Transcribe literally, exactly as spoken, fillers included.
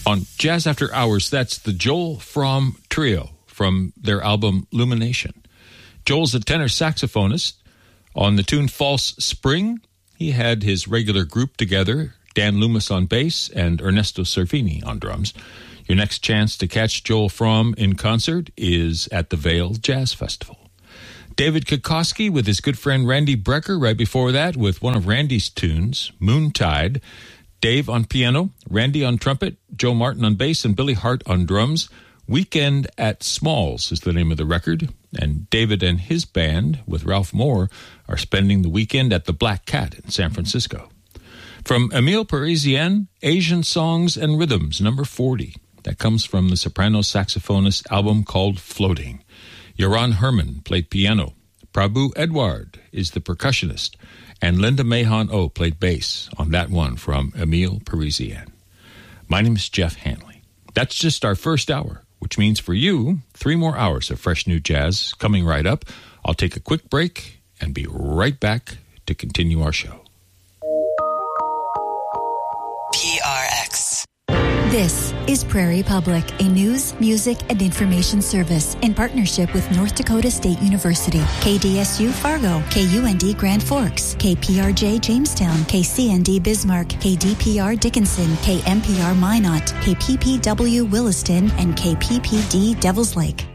On Jazz After Hours, that's the Joel Fromm Trio from their album Lumination. Joel's a tenor saxophonist. On the tune False Spring, he had his regular group together, Dan Loomis on bass and Ernesto Cervini on drums. Your next chance to catch Joel Fromm in concert is at the Vail Jazz Festival. David Kokoski with his good friend Randy Brecker right before that with one of Randy's tunes, Moontide. Dave on piano, Randy on trumpet, Joe Martin on bass, and Billy Hart on drums. Weekend at Smalls is the name of the record. And David and his band, with Ralph Moore, are spending the weekend at the Black Cat in San Francisco. From Emile Parisien, Asian Songs and Rhythms, number forty. That comes from the soprano saxophonist album called Floating. Joran Herman played piano. Prabhu Edward is the percussionist. And Linda Mahon-O played bass on that one from Emile Parisien. My name is Jeff Hanley. That's just our first hour, which means for you, three more hours of fresh new jazz coming right up. I'll take a quick break and be right back to continue our show. P R X. This is Prairie Public, a news, music, and information service in partnership with North Dakota State University, K D S U Fargo, K U N D Grand Forks, K P R J Jamestown, K C N D Bismarck, K D P R Dickinson, K M P R Minot, K P P W Williston, and K P P D Devils Lake.